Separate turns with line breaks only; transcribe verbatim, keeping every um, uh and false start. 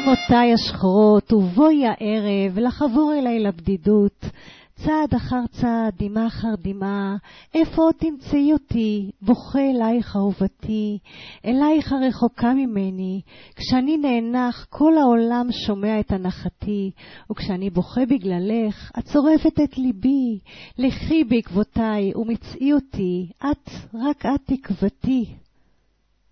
דמעותיי השחורות, ובואי הערב לחבור אליי לבדידות. צעד אחר צעד, דמעה אחר דמעה, איפה עוד תמצאי אותי, בוכה אלייך אהובתי, אלייך הרחוקה ממני. כשאני נאנח, כל העולם שומע את הנחתי, וכשאני בוכה בגללך, את צורפת את ליבי. לכי בעקבותיי ומצאי אותי, את, רק את תקוותי.